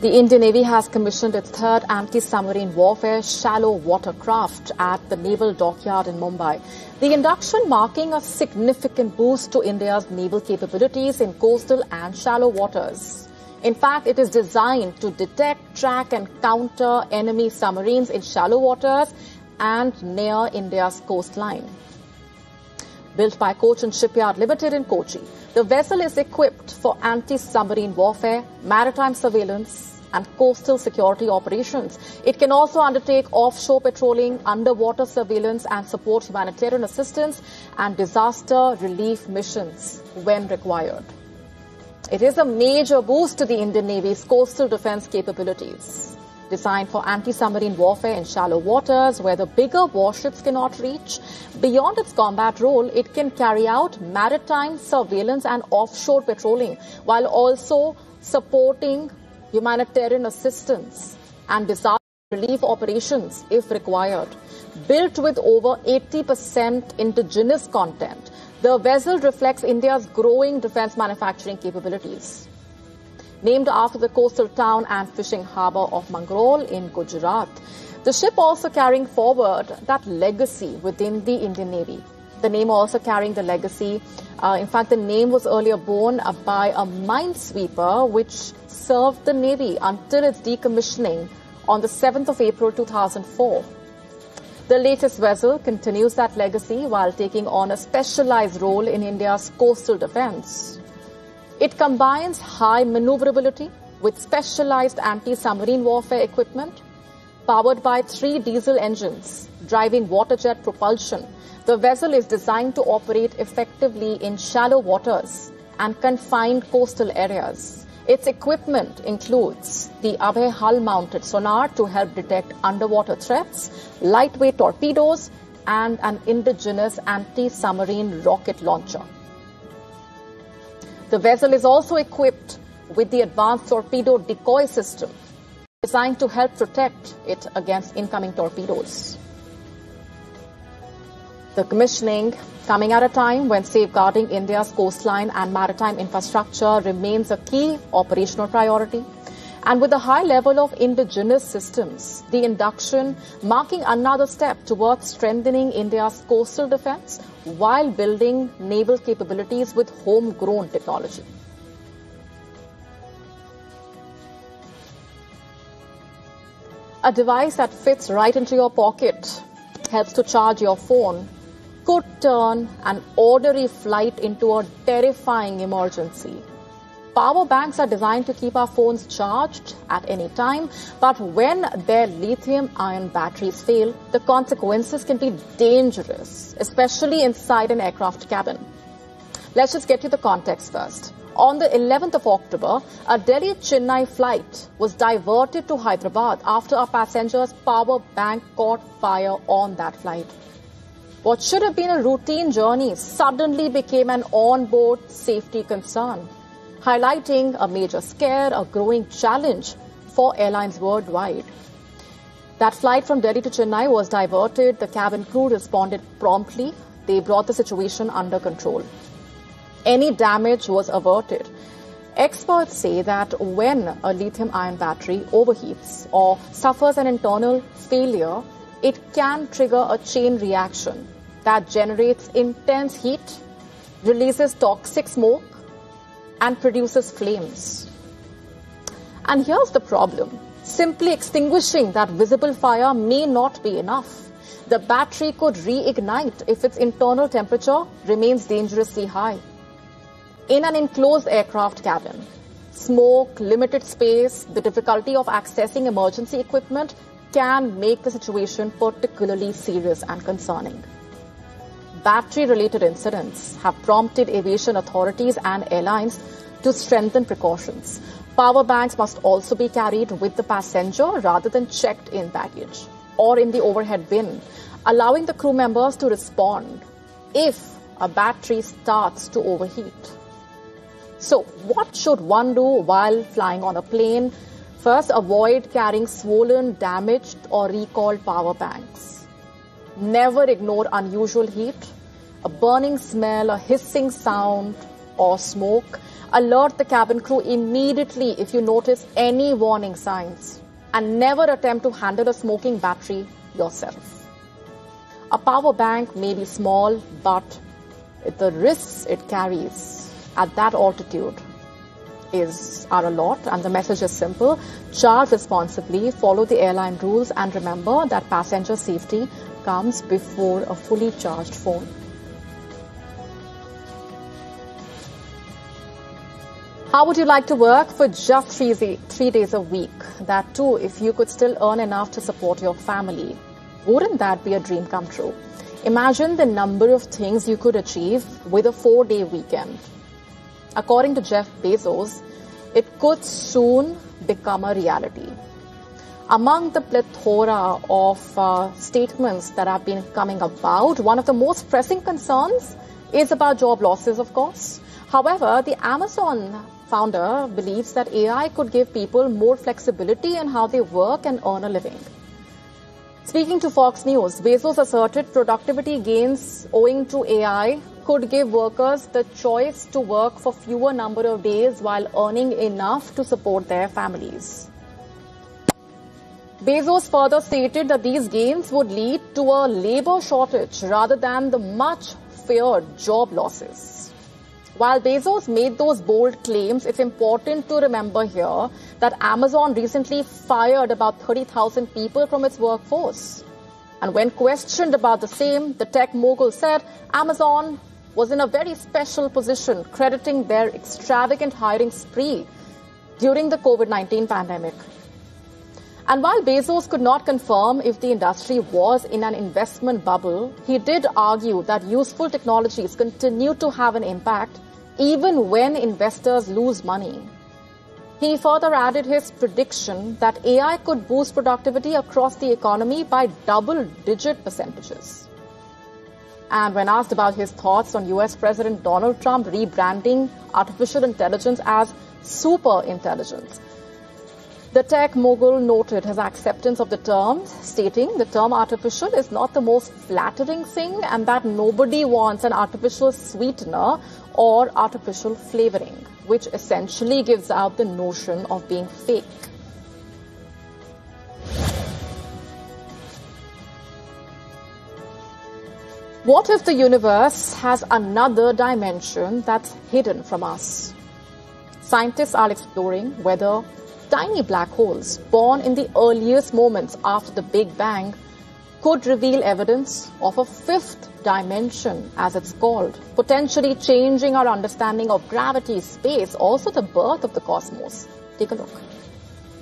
The Indian Navy has commissioned its third anti-submarine warfare shallow watercraft at the Naval Dockyard in Mumbai. The induction marking a significant boost to India's naval capabilities in coastal and shallow waters. In fact, it is designed to detect, track and counter enemy submarines in shallow waters and near India's coastline. Built by Cochin Shipyard Limited in Kochi, the vessel is equipped for anti-submarine warfare, maritime surveillance and coastal security operations. It can also undertake offshore patrolling, underwater surveillance and support humanitarian assistance and disaster relief missions when required. It is a major boost to the Indian Navy's coastal defense capabilities. Designed for anti-submarine warfare in shallow waters where the bigger warships cannot reach, beyond its combat role, it can carry out maritime surveillance and offshore patrolling while also supporting humanitarian assistance and disaster relief operations if required. Built with over 80% indigenous content, the vessel reflects India's growing defense manufacturing capabilities. Named after the coastal town and fishing harbour of Mangrol in Gujarat, the ship also carrying forward that legacy within the Indian Navy. The name also carrying the legacy. In fact, the name was earlier borne by a minesweeper which served the Navy until its decommissioning on the 7th of April 2004. The latest vessel continues that legacy while taking on a specialized role in India's coastal defense. It combines high maneuverability with specialized anti-submarine warfare equipment. Powered by 3 diesel engines driving water jet propulsion, the vessel is designed to operate effectively in shallow waters and confined coastal areas. Its equipment includes the Abhay hull-mounted sonar to help detect underwater threats, lightweight torpedoes, and an indigenous anti-submarine rocket launcher. The vessel is also equipped with the advanced torpedo decoy system, designed to help protect it against incoming torpedoes. The commissioning coming at a time when safeguarding India's coastline and maritime infrastructure remains a key operational priority. And with a high level of indigenous systems, the induction marking another step towards strengthening India's coastal defense while building naval capabilities with homegrown technology. A device that fits right into your pocket, helps to charge your phone, could turn an ordinary flight into a terrifying emergency. Power banks are designed to keep our phones charged at any time, but when their lithium-ion batteries fail, the consequences can be dangerous, especially inside an aircraft cabin. Let's just get you the context first. On the 11th of October, a Delhi-Chennai flight was diverted to Hyderabad after a passenger's power bank caught fire on that flight. What should have been a routine journey suddenly became an on-board safety concern, highlighting a major scare, a growing challenge for airlines worldwide. That flight from Delhi to Chennai was diverted. The cabin crew responded promptly. They brought the situation under control. Any damage was averted. Experts say that when a lithium-ion battery overheats or suffers an internal failure, it can trigger a chain reaction that generates intense heat, releases toxic smoke, and produces flames. And here's the problem. Simply extinguishing that visible fire may not be enough. The battery could reignite if its internal temperature remains dangerously high. In an enclosed aircraft cabin, smoke, limited space, the difficulty of accessing emergency equipment can make the situation particularly serious and concerning. Battery-related incidents have prompted aviation authorities and airlines to strengthen precautions. Power banks must also be carried with the passenger rather than checked in baggage or in the overhead bin, allowing the crew members to respond if a battery starts to overheat. So, what should one do while flying on a plane? First, avoid carrying swollen, damaged or recalled power banks. Never ignore unusual heat, a burning smell, a hissing sound or smoke. Alert the cabin crew immediately if you notice any warning signs, and never attempt to handle a smoking battery yourself. A power bank may be small, but the risks it carries at that altitude are a lot, and the message is simple: charge responsibly, follow the airline rules, and remember that passenger safety comes before a fully charged phone. How would you like to work for just 3 days a week? That too, if you could still earn enough to support your family. Wouldn't that be a dream come true? Imagine the number of things you could achieve with a 4-day weekend. According to Jeff Bezos, it could soon become a reality. Among the plethora of statements that have been coming about, one of the most pressing concerns is about job losses, of course. However, the Amazon founder believes that AI could give people more flexibility in how they work and earn a living. Speaking to Fox News, Bezos asserted productivity gains owing to AI could give workers the choice to work for fewer number of days while earning enough to support their families. Bezos further stated that these gains would lead to a labor shortage rather than the much feared job losses. While Bezos made those bold claims, it's important to remember here that Amazon recently fired about 30,000 people from its workforce. And when questioned about the same, the tech mogul said Amazon was in a very special position, crediting their extravagant hiring spree during the COVID-19 pandemic. And while Bezos could not confirm if the industry was in an investment bubble, he did argue that useful technologies continue to have an impact even when investors lose money. He further added his prediction that AI could boost productivity across the economy by double-digit percentages. And when asked about his thoughts on US President Donald Trump rebranding artificial intelligence as super intelligence, the tech mogul noted his acceptance of the term, stating the term artificial is not the most flattering thing and that nobody wants an artificial sweetener or artificial flavoring, which essentially gives out the notion of being fake. What if the universe has another dimension that's hidden from us? Scientists are exploring whether tiny black holes born in the earliest moments after the Big Bang could reveal evidence of a fifth dimension, as it's called, potentially changing our understanding of gravity, space, also the birth of the cosmos. Take a look.